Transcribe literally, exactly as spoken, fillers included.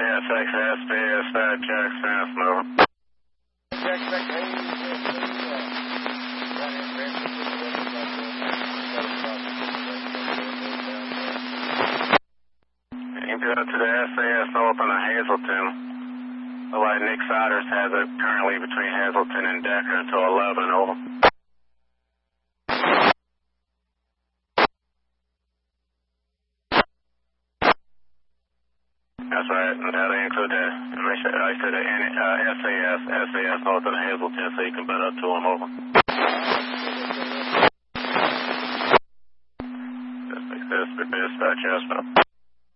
S X S B S five Jackson, over. Jackson, You can go to the S A S North on Hazelton. The light Nick Siders has it currently between Hazelton and Decker until eleven, over. That's right, and that'll include the, I said the uh, S A S, S A S North on Hazelton, so you can bet up to them, over. That's dispatch, yes,